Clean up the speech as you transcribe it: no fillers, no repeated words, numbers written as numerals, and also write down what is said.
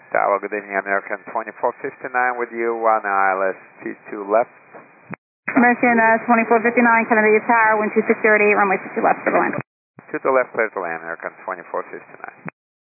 Tower, good evening, American 2459 with you on ILS T2 left. American 2459, Kennedy Tower, wind 2608, runway 22 left for the land. To the left, clear to land, American 2459.